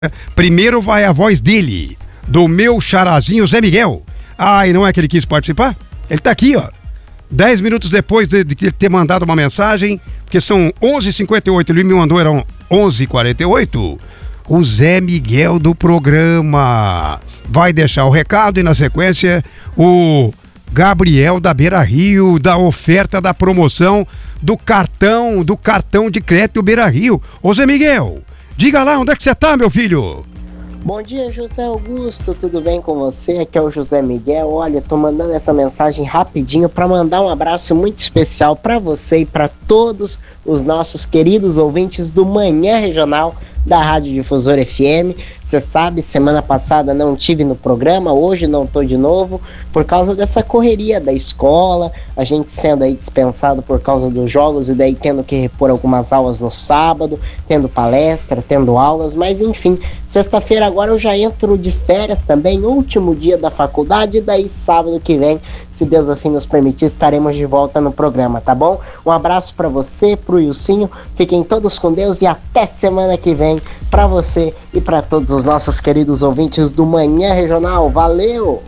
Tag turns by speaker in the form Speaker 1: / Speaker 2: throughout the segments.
Speaker 1: Primeiro vai a voz dele, do meu charazinho Zé Miguel. Ah, e não é que ele quis participar? Ele tá aqui, ó. 10 minutos depois de ter mandado uma mensagem, porque são 11h58, ele me mandou, eram 11h48. O Zé Miguel do programa vai deixar o recado e na sequência o Gabriel da Beira Rio, da oferta da promoção do cartão de crédito Beira Rio. Ô Zé Miguel, diga lá, onde é que você tá, meu filho?
Speaker 2: Bom dia, José Augusto, tudo bem com você? Aqui é o José Miguel. Olha, tô mandando essa mensagem rapidinho para mandar um abraço muito especial para você e para todos os nossos queridos ouvintes do Manhã Regional da Rádio Difusora FM. Você sabe, semana passada não tive no programa, hoje não tô de novo, por causa dessa correria da escola, a gente sendo aí dispensado por causa dos jogos e daí tendo que repor algumas aulas no sábado, tendo palestra, tendo aulas, mas enfim, sexta-feira agora eu já entro de férias também, último dia da faculdade, e daí sábado que vem, se Deus assim nos permitir, estaremos de volta no programa, tá bom? Um abraço pra você, pro Ilcinho, fiquem todos com Deus e até semana que vem para você e para todos os nossos queridos ouvintes do Manhã Regional. Valeu!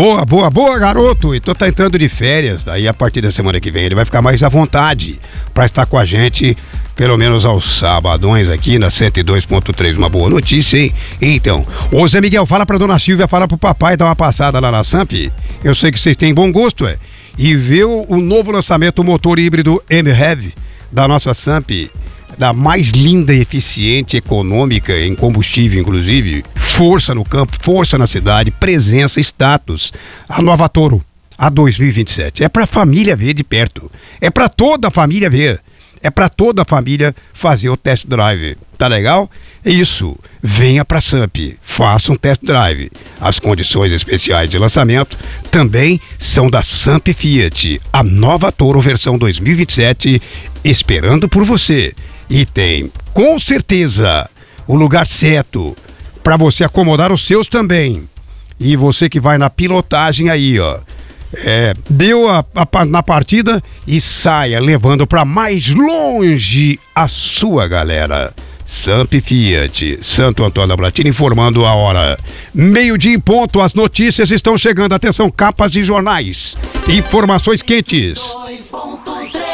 Speaker 1: Boa, garoto! Então tá entrando de férias, daí a partir da semana que vem ele vai ficar mais à vontade para estar com a gente, pelo menos aos sabadões aqui na 102.3. Uma boa notícia, hein? Então, ô Zé Miguel, fala pra dona Silvia, fala pro papai dar uma passada lá na Samp. Eu sei que vocês têm bom gosto, e ver o novo lançamento, o motor híbrido MHEV da nossa Samp, da mais linda, eficiente, econômica em combustível, inclusive, força no campo, força na cidade, presença, status. A nova Toro, a 2027. É pra família ver de perto. É pra toda a família ver. É pra toda a família fazer o test drive. Tá legal? É isso. Venha pra Samp, faça um test drive. As condições especiais de lançamento também são da Samp Fiat. A nova Toro versão 2027 esperando por você. E tem, com certeza, o lugar certo para você acomodar os seus também. E você que vai na pilotagem aí, ó. Deu na partida e saia levando para mais longe a sua galera. Samp Fiat, Santo Antônio da Platina, informando a hora. 12:00 em ponto, as notícias estão chegando. Atenção, capas de jornais. Informações quentes. 2.3.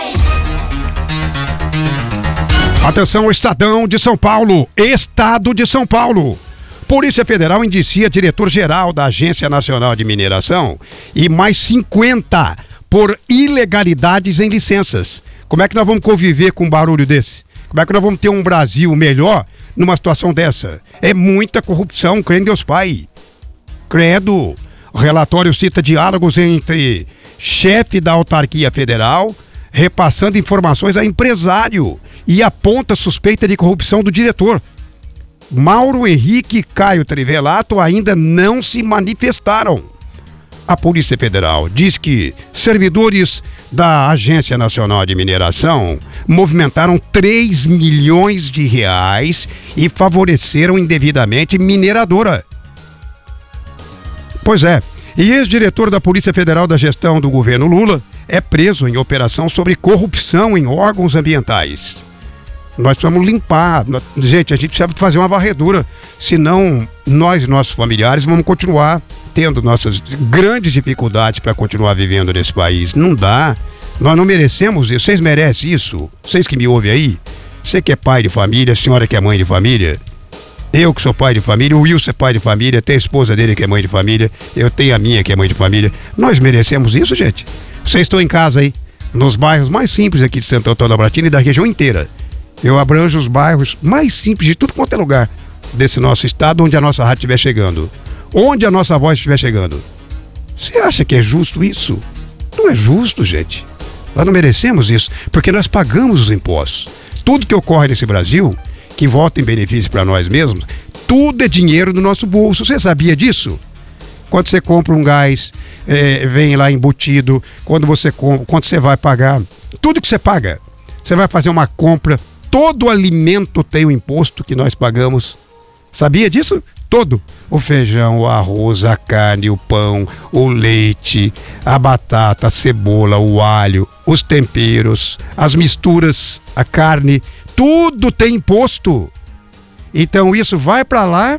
Speaker 1: Atenção, Estadão de São Paulo, Estado de São Paulo. Polícia Federal indicia diretor-geral da Agência Nacional de Mineração e mais 50 por ilegalidades em licenças. Como é que nós vamos conviver com um barulho desse? Como é que nós vamos ter um Brasil melhor numa situação dessa? É muita corrupção, crê em Deus Pai. Credo. O relatório cita diálogos entre chefe da autarquia federal repassando informações a empresário e aponta suspeita de corrupção do diretor. Mauro Henrique e Caio Trivelato ainda não se manifestaram. A Polícia Federal diz que servidores da Agência Nacional de Mineração movimentaram 3 milhões de reais e favoreceram indevidamente mineradora. Pois é, e ex-diretor da Polícia Federal da gestão do governo Lula é preso em operação sobre corrupção em órgãos ambientais. Nós precisamos limpar. Gente, a gente precisa fazer uma varredura. Senão, nós e nossos familiares vamos continuar tendo nossas grandes dificuldades para continuar vivendo nesse país. Não dá. Nós não merecemos isso. Vocês merecem isso? Vocês que me ouvem aí? Você que é pai de família, a senhora que é mãe de família, eu que sou pai de família, o Wilson é pai de família, tem a esposa dele que é mãe de família, eu tenho a minha que é mãe de família. Nós merecemos isso, gente? Vocês estão em casa aí, nos bairros mais simples aqui de Santo Antônio da Platina e da região inteira. Eu abranjo os bairros mais simples de tudo quanto é lugar desse nosso estado, onde a nossa rádio estiver chegando, onde a nossa voz estiver chegando. Você acha que é justo isso? Não é justo, gente. Nós não merecemos isso, porque nós pagamos os impostos. Tudo que ocorre nesse Brasil, que volta em benefício para nós mesmos, tudo é dinheiro do nosso bolso. Você sabia disso? Quando você compra um gás, vem lá embutido. Quando você vai pagar, tudo que você paga, você vai fazer uma compra, todo alimento tem o imposto que nós pagamos. Sabia disso? Todo. O feijão, o arroz, a carne, o pão, o leite, a batata, a cebola, o alho, os temperos, as misturas, a carne, tudo tem imposto. Então isso vai para lá